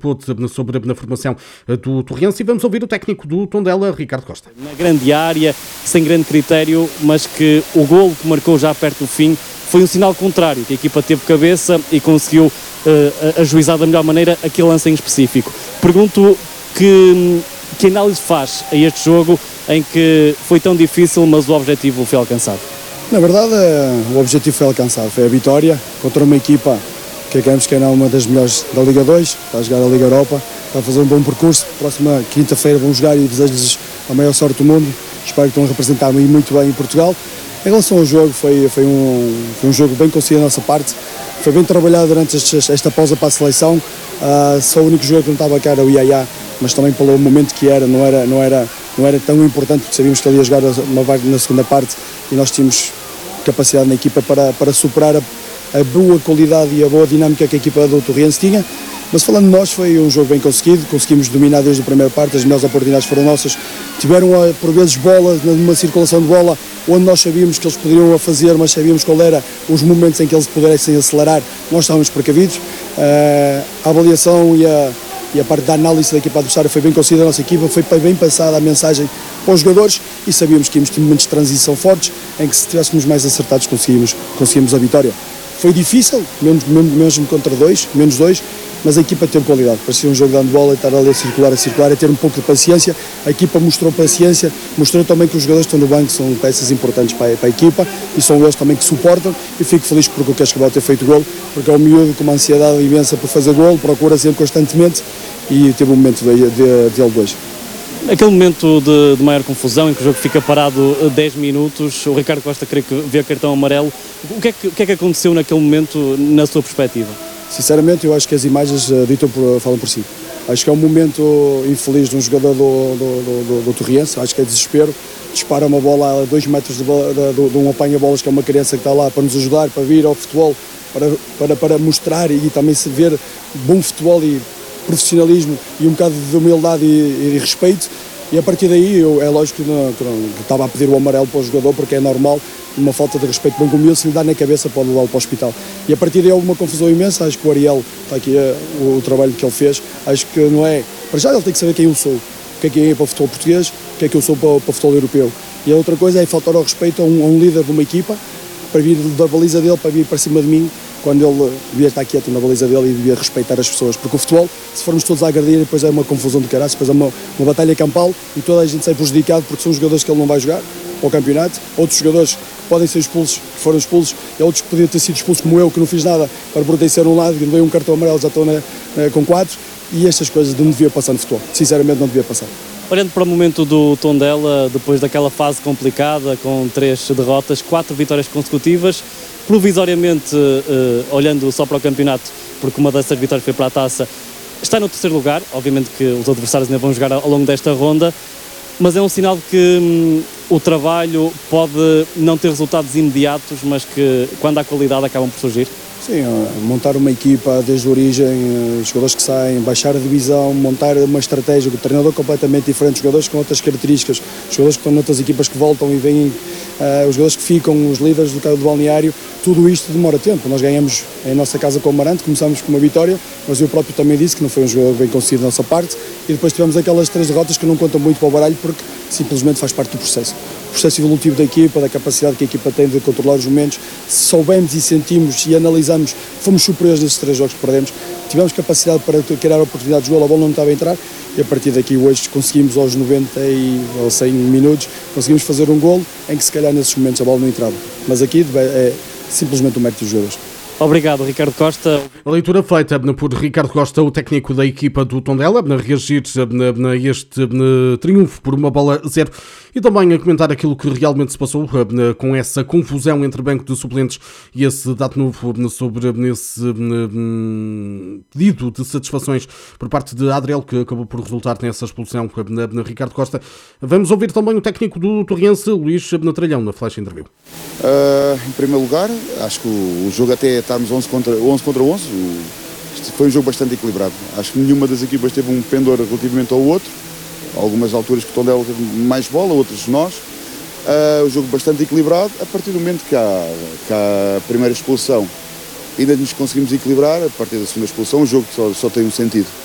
pôde sobre a formação do Torrense, e vamos ouvir o técnico do Tondela, Ricardo Costa. Na grande área, sem grande critério, mas que o golo que marcou já perto do fim foi um sinal contrário, que a equipa teve cabeça e conseguiu ajuizar da melhor maneira aquele lance em específico. Pergunto que análise faz a este jogo em que foi tão difícil, mas o objetivo foi alcançado? Na verdade, o objetivo foi alcançado, foi a vitória contra uma equipa que acabamos que era uma das melhores da Liga 2, está a jogar a Liga Europa, está a fazer um bom percurso. Próxima quinta-feira vão jogar e desejo-lhes a maior sorte do mundo. Espero que estão a representar-me muito bem em Portugal. Em relação ao jogo, foi um jogo bem conseguido da nossa parte, foi bem trabalhado durante esta pausa para a seleção. Só o único jogo que não estava cá era o Iaia, mas também pelo momento que era, não era tão importante, porque sabíamos que ele ia jogar uma parte na segunda parte e nós tínhamos capacidade na equipa para superar a boa qualidade e a boa dinâmica que a equipa do Torrense tinha. Mas falando de nós, foi um jogo bem conseguido, conseguimos dominar desde a primeira parte, as melhores oportunidades foram nossas. Tiveram por vezes bola, numa circulação de bola, onde nós sabíamos que eles poderiam a fazer, mas sabíamos qual era os momentos em que eles pudessem acelerar, nós estávamos precavidos. A avaliação e a parte da análise da equipa adversária foi bem conseguida, a nossa equipa foi bem passada a mensagem para os jogadores e sabíamos que íamos ter momentos de transição fortes, em que se estivéssemos mais acertados conseguimos a vitória. Foi difícil, mesmo contra menos dois, mas a equipa teve qualidade. Parecia um jogo de handball, estar ali a circular, a ter um pouco de paciência. A equipa mostrou paciência, mostrou também que os jogadores que estão no banco são peças importantes para a equipa e são eles também que suportam. E fico feliz porque o Cascavel ter feito gol, porque é um miúdo com uma ansiedade imensa por fazer gol, procura sempre constantemente e teve um momento de L2. Aquele momento de maior confusão, em que o jogo fica parado 10 minutos, o Ricardo Costa creio que vê cartão amarelo. O que é que aconteceu naquele momento, na sua perspectiva? Sinceramente, eu acho que as imagens falam por si. Acho que é um momento infeliz de um jogador do Torrense, acho que é desespero. Dispara uma bola a 2 metros de um apanha-bolas, que é uma criança que está lá para nos ajudar, para vir ao futebol, para mostrar e também se ver bom futebol e profissionalismo e um bocado de humildade e respeito. E a partir daí, é lógico que estava a pedir o amarelo para o jogador, porque é normal, uma falta de respeito bem comigo, se lhe dá na cabeça pode levá-lo para o hospital. E a partir daí houve uma confusão imensa, acho que o Ariel, está aqui o trabalho que ele fez, acho que não é, para já ele tem que saber quem eu sou, o que é para o futebol português, o que é que eu sou para o futebol europeu. E a outra coisa é faltar ao respeito a um líder de uma equipa, para vir da baliza dele, para vir para cima de mim, quando ele devia estar quieto na baliza dele e devia respeitar as pessoas, porque o futebol, se formos todos a agredir, depois é uma confusão de caraças, depois é uma batalha campal e toda a gente sai prejudicado porque são jogadores que ele não vai jogar para o campeonato, outros jogadores que podem ser expulsos, que foram expulsos, e outros que podiam ter sido expulsos como eu, que não fiz nada para proteger um lado, que levei um cartão amarelo, já estou com 4, e estas coisas não devia passar no futebol, sinceramente não devia passar. Olhando para o momento do Tondela, depois daquela fase complicada, com 3 derrotas, 4 vitórias consecutivas, provisoriamente, olhando só para o campeonato, porque uma dessas vitórias foi para a taça, está no 3º lugar, obviamente que os adversários ainda vão jogar ao longo desta ronda, mas é um sinal de que o trabalho pode não ter resultados imediatos, mas que quando há qualidade acabam por surgir. Sim, montar uma equipa desde a origem, os jogadores que saem, baixar a divisão, montar uma estratégia, com o treinador completamente diferente, jogadores com outras características, jogadores que estão noutras equipas que voltam e vêm, os jogadores que ficam, os líderes do balneário, tudo isto demora tempo. Nós ganhamos em nossa casa com o Amarante, começámos com uma vitória, mas eu próprio também disse que não foi um jogo bem conseguido da nossa parte, e depois tivemos aquelas 3 derrotas que não contam muito para o baralho, porque simplesmente faz parte do processo. O processo evolutivo da equipa, da capacidade que a equipa tem de controlar os momentos. Se soubemos e sentimos e analisamos, fomos superiores nesses 3 jogos que perdemos, tivemos capacidade para criar oportunidades de golo, a bola não estava a entrar, e a partir daqui hoje conseguimos aos 90 ou 100 minutos, conseguimos fazer um golo em que se calhar nesses momentos a bola não entrava. Mas aqui é simplesmente o mérito dos jogadores. Obrigado, Ricardo Costa. A leitura feita por Ricardo Costa, o técnico da equipa do Tondela, a reagir a este triunfo por 1-0 e também a comentar aquilo que realmente se passou com essa confusão entre banco de suplentes e esse dado novo sobre esse pedido de satisfações por parte de Adriel, que acabou por resultar nessa expulsão na Ricardo Costa. Vamos ouvir também o técnico do Torrense, Luís Natralhão, na Flash Interview. Em primeiro lugar, acho que o jogo até estarmos 11 contra 11, foi um jogo bastante equilibrado. Acho que nenhuma das equipas teve um pendor relativamente ao outro. Algumas alturas que o Tondela teve mais bola, outras nós. O jogo bastante equilibrado. A partir do momento que há a primeira expulsão, ainda nos conseguimos equilibrar. A partir da segunda expulsão, o jogo só tem um sentido.